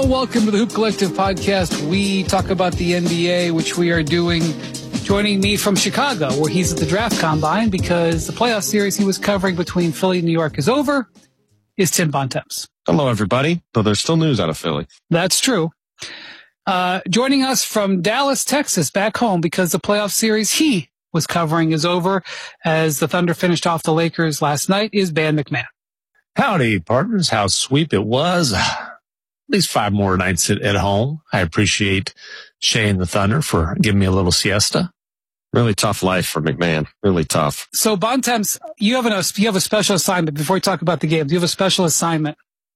welcome to the Hoop Collective podcast. We talk about the NBA, which we are doing. Joining me from Chicago, where he's at the draft combine because the playoff series he was covering between Philly and New York is over, is Tim Bontemps. Hello, everybody. Though there's still news out of Philly. That's true. Joining us from Dallas, Texas, back home because the playoff series he was covering is over as the Thunder finished off the Lakers last night is Van McMahon. Howdy, partners. How sweet it was. At least 5 more nights at home. I appreciate Shea and the Thunder for giving me a little siesta. Really tough life for McMahon. Really tough. So, Bontemps, you have a special assignment before we talk about the games. You have a special assignment.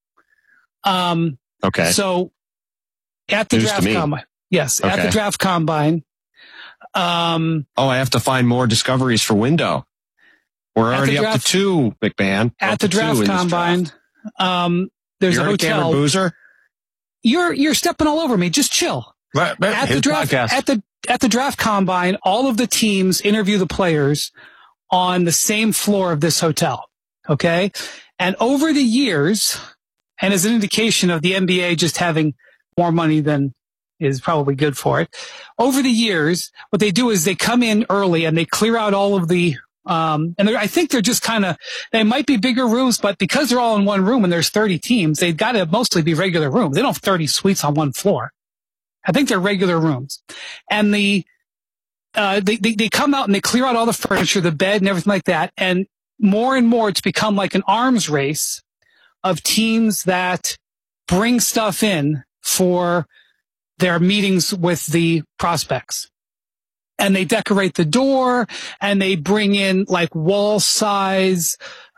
Okay. So, at the draft combine. Yes, okay. At the draft combine. I have to find more discoveries for Window. We're already up to 2, McMahon. At the draft combine, there's a hotel. Boozer? You're stepping all over me. Just chill. At the draft, at the draft combine, all of the teams interview the players on the same floor of this hotel. Okay. And over the years, and as an indication of the NBA just having more money than is probably good for it. Over the years, what they do is they come in early and they clear out all of the, I think they're just they might be bigger rooms, but because they're all in one room and there's 30 teams, they've got to mostly be regular rooms. They don't have 30 suites on one floor. I think they're regular rooms. And they come out and they clear out all the furniture, the bed and everything like that. And more it's become like an arms race of teams that bring stuff in for their meetings with the prospects. And they decorate the door and they bring in like wall size,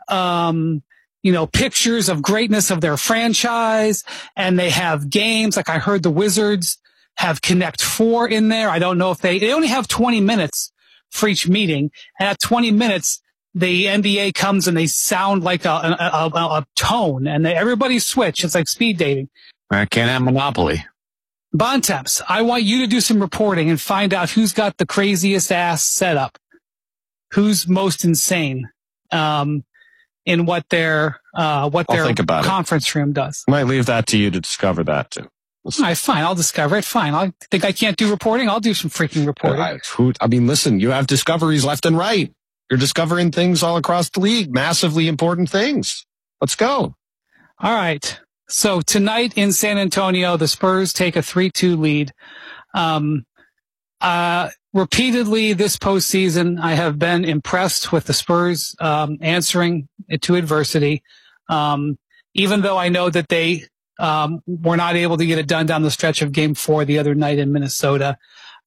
pictures of greatness of their franchise. And they have games. Like I heard the Wizards have Connect 4 in there. I don't know if they only have 20 minutes for each meeting. And at 20 minutes, the NBA comes and they sound like a tone and everybody switch. It's like speed dating. I can't have Monopoly. Bontemps, I want you to do some reporting and find out who's got the craziest ass setup, who's most insane, in what their conference room does. I might leave that to you to discover that too. All right, fine. I'll discover it. Fine. I think I can't do reporting. I'll do some freaking reporting. Listen, you have discoveries left and right. You're discovering things all across the league, massively important things. Let's go. All right. So tonight in San Antonio, the Spurs take a 3-2 lead. Repeatedly this postseason, I have been impressed with the Spurs, answering to adversity. Even though I know that they, were not able to get it done down the stretch of Game 4 the other night in Minnesota.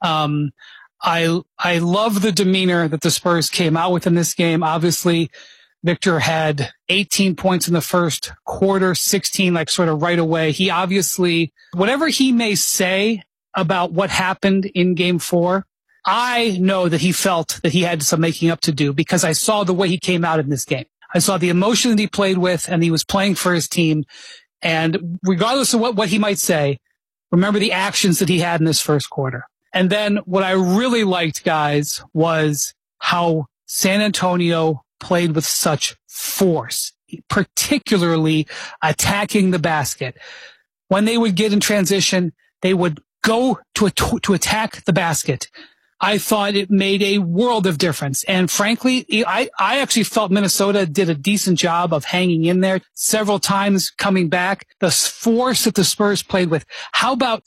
I love the demeanor that the Spurs came out with in this game. Obviously, Victor had 18 points in the first quarter, 16 sort of right away. He obviously, whatever he may say about what happened in Game 4, I know that he felt that he had some making up to do because I saw the way he came out in this game. I saw the emotion that he played with and he was playing for his team. And regardless of what he might say, remember the actions that he had in this first quarter. And then what I really liked, guys, was how San Antonio played with such force, particularly attacking the basket. When they would get in transition, they would go to attack the basket. I thought it made a world of difference. And frankly, I actually felt Minnesota did a decent job of hanging in there several times coming back. The force that the Spurs played with. How about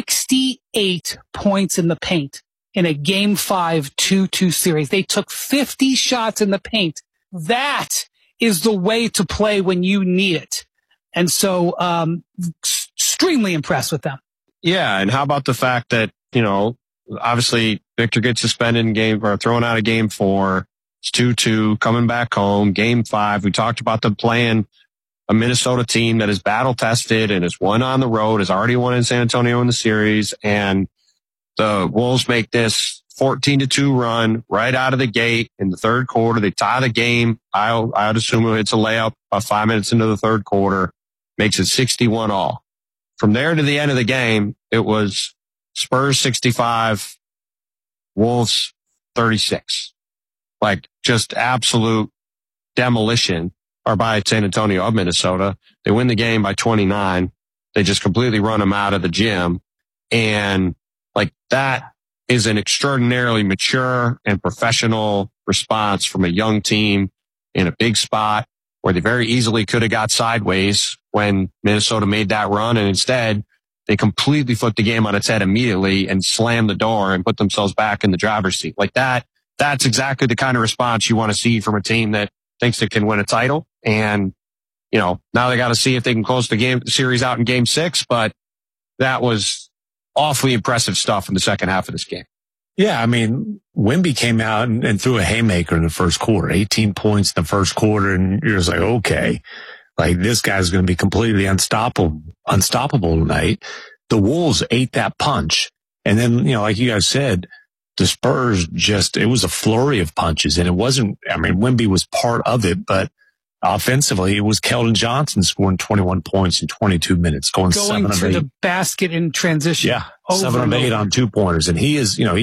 68 points in the paint? In a Game 5 2-2 series. They took 50 shots in the paint. That is the way to play when you need it. And so, extremely impressed with them. Yeah. And how about the fact that, obviously Victor gets suspended thrown out of Game 4. It's 2-2 coming back home. Game 5. We talked about them playing a Minnesota team that is battle tested and has won on the road, has already won in San Antonio in the series. And the Wolves make this 14-2 run right out of the gate in the third quarter. They tie the game. I'd assume it's a layup about 5 minutes into the third quarter. Makes it 61 all. From there to the end of the game, it was Spurs 65, Wolves 36. Just absolute demolition by San Antonio of Minnesota. They win the game by 29. They just completely run him out of the gym. And like that is an extraordinarily mature and professional response from a young team in a big spot where they very easily could have got sideways when Minnesota made that run. And instead, they completely flipped the game on its head immediately and slammed the door and put themselves back in the driver's seat. Like that, that's exactly the kind of response you want to see from a team that thinks it can win a title. And, you know, now they got to see if they can close the series out in game 6, but that was awfully impressive stuff in the second half of this game. Yeah, I mean, Wemby came out and threw a haymaker in the first quarter, 18 points in the first quarter, and you're just like, okay, like this guy's going to be completely unstoppable tonight. The Wolves ate that punch. And then, you know, like you guys said, the Spurs it was a flurry of punches, and it wasn't, I mean, Wemby was part of it, but offensively, it was Keldon Johnson scoring 21 points in 22 minutes, going 7 of 8. Going to the basket in transition. Yeah, 7 of 8 on 2-pointers. And he is, you know,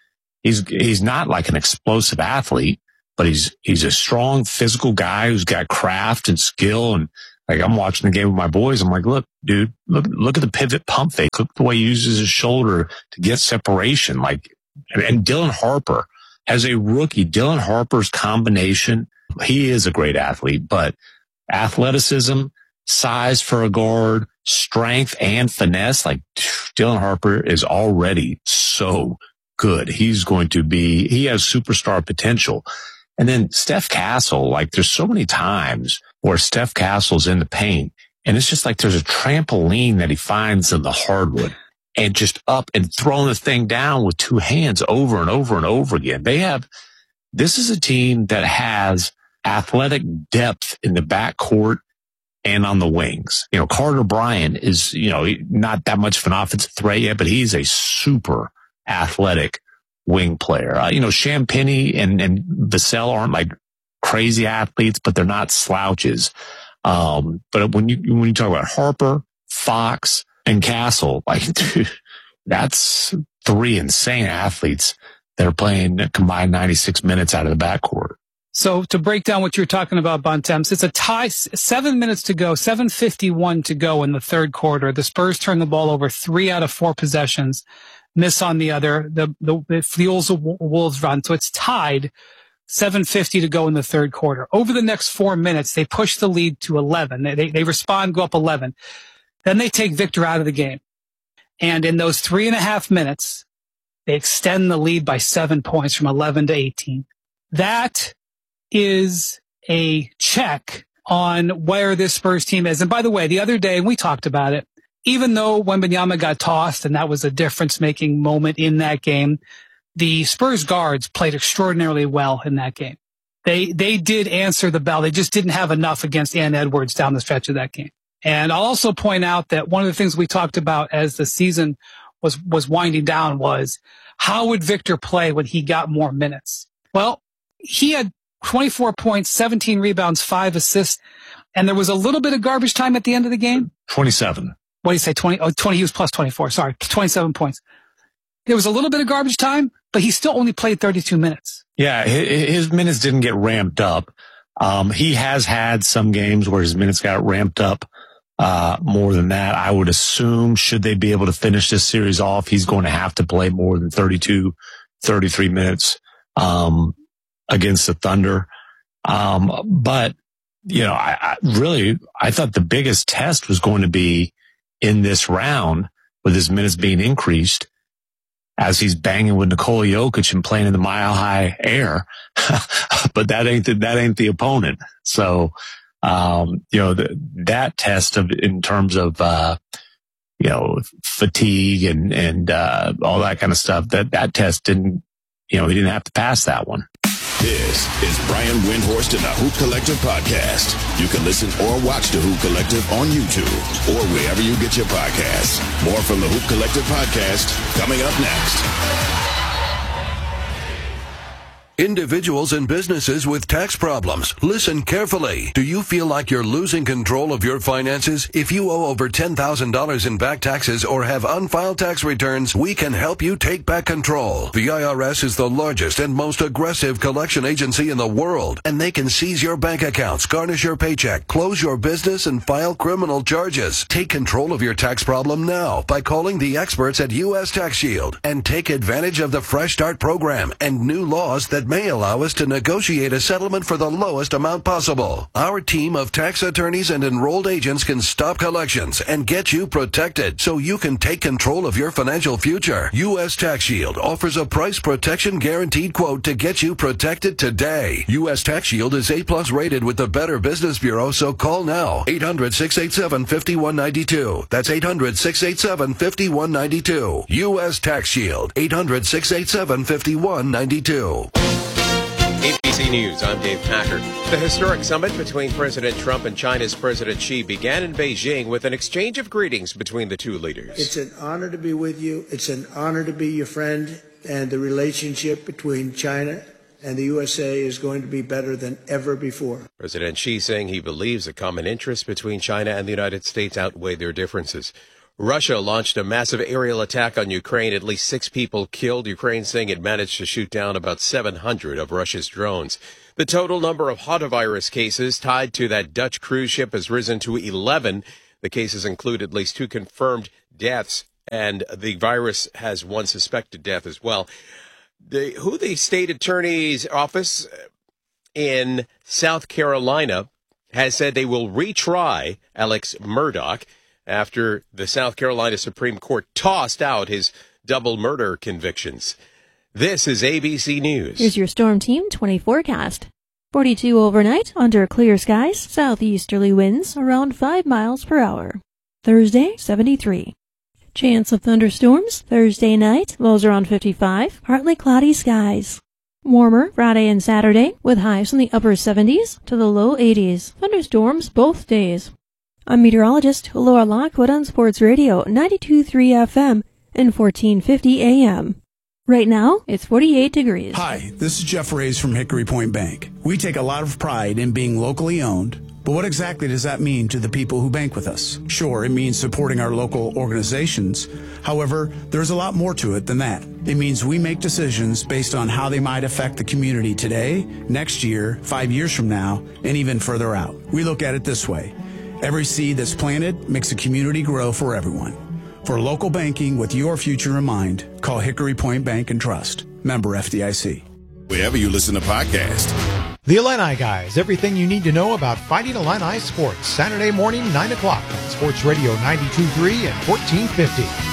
he's not like an explosive athlete, but he's a strong physical guy who's got craft and skill. And like, I'm watching the game with my boys. I'm like, look, dude, look at the pivot pump fake. Look at the way he uses his shoulder to get separation. Like, and Dylan Harper as a rookie, Dylan Harper's combination, he is a great athlete, but athleticism, size for a guard, strength and finesse, like Dylan Harper is already so good. He has superstar potential. And then Steph Castle, like there's so many times where Steph Castle's in the paint and it's just like there's a trampoline that he finds in the hardwood and just up and throwing the thing down with 2 hands over and over and over again. This is a team that has athletic depth in the backcourt and on the wings. You know, Carter Bryant is, you know, not that much of an offensive threat yet, but he's a super athletic wing player. You know, Champagnie and Vassell aren't like crazy athletes, but they're not slouches. But when you talk about Harper, Fox, and Castle, like, dude, that's 3 insane athletes that are playing a combined 96 minutes out of the backcourt. So to break down what you're talking about, Bontemps, it's a tie, 7 minutes to go, 7:51 to go in the third quarter. The Spurs turn the ball over 3 out of 4 possessions, miss on the other. It fuels a Wolves run. So it's tied, 7:50 to go in the third quarter. Over the next 4 minutes, they push the lead to 11. They respond, go up 11. Then they take Victor out of the game. And in those 3.5 minutes, they extend the lead by 7 points from 11 to 18. That is a check on where this Spurs team is. And by the way, the other day, we talked about it, even though Wembanyama got tossed and that was a difference-making moment in that game, the Spurs guards played extraordinarily well in that game. They did answer the bell. They just didn't have enough against Ann Edwards down the stretch of that game. And I'll also point out that one of the things we talked about as the season was winding down was how would Victor play when he got more minutes? Well, he had 24 points, 17 rebounds, 5 assists, and there was a little bit of garbage time at the end of the game. 27. What do you say? 20? Oh, 20. He was plus 24. Sorry, 27 points. There was a little bit of garbage time, but he still only played 32 minutes. Yeah, his minutes didn't get ramped up. He has had some games where his minutes got ramped up more than that. I would assume, should they be able to finish this series off, he's going to have to play more than 32, 33 minutes against the Thunder. But, you know, I thought the biggest test was going to be in this round with his minutes being increased as he's banging with Nikola Jokic and playing in the Mile High air. But that ain't the opponent. So, you know, that test in terms of, you know, fatigue and all that kind of stuff, that test didn't, you know, he didn't have to pass that one. This is Brian Windhorst and the Hoop Collective podcast. You can listen or watch the Hoop Collective on YouTube or wherever you get your podcasts. More from the Hoop Collective podcast coming up next. Individuals and businesses with tax problems, listen carefully. Do you feel like you're losing control of your finances? If you owe over $10,000 in back taxes or have unfiled tax returns, we can help you take back control. The IRS is the largest and most aggressive collection agency in the world, and they can seize your bank accounts, garnish your paycheck, close your business, and file criminal charges. Take control of your tax problem now by calling the experts at U.S. Tax Shield and take advantage of the Fresh Start program and new laws that may allow us to negotiate a settlement for the lowest amount possible. Our team of tax attorneys and enrolled agents can stop collections and get you protected so you can take control of your financial future. U.S. Tax Shield offers a price protection guaranteed quote to get you protected today. U.S. Tax Shield is A+ rated with the Better Business Bureau, so call now. 800-687-5192. That's 800-687-5192. U.S. Tax Shield. 800-687-5192. ABC News, I'm Dave Packard. The historic summit between President Trump and China's President Xi began in Beijing with an exchange of greetings between the two leaders. It's an honor to be with you. It's an honor to be your friend. And the relationship between China and the USA is going to be better than ever before. President Xi saying he believes the common interests between China and the United States outweigh their differences. Russia launched a massive aerial attack on Ukraine. At least 6 people killed. Ukraine saying it managed to shoot down about 700 of Russia's drones. The total number of hantavirus cases tied to that Dutch cruise ship has risen to 11. The cases include at least 2 confirmed deaths, and the virus has 1 suspected death as well. The state attorney's office in South Carolina has said they will retry Alex Murdaugh after the South Carolina Supreme Court tossed out his double murder convictions. This is ABC News. Here's your Storm Team 20 forecast. 42 overnight under clear skies, southeasterly winds around 5 miles per hour. Thursday, 73. Chance of thunderstorms Thursday night, lows around 55, partly cloudy skies. Warmer Friday and Saturday with highs in the upper 70s to the low 80s. Thunderstorms both days. I'm meteorologist Laura Lockwood on Sports Radio 92.3 FM and 1450 AM. Right now, it's 48 degrees. Hi, this is Jeff Reyes from Hickory Point Bank. We take a lot of pride in being locally owned, but what exactly does that mean to the people who bank with us? Sure, it means supporting our local organizations. However, there's a lot more to it than that. It means we make decisions based on how they might affect the community today, next year, 5 years from now, and even further out. We look at it this way. Every seed that's planted makes a community grow for everyone. For local banking with your future in mind, call Hickory Point Bank and Trust. Member FDIC. Wherever you listen to podcasts. The Illini Guys, everything you need to know about Fighting Illini sports. Saturday morning, 9 o'clock on Sports Radio 92.3 and 1450.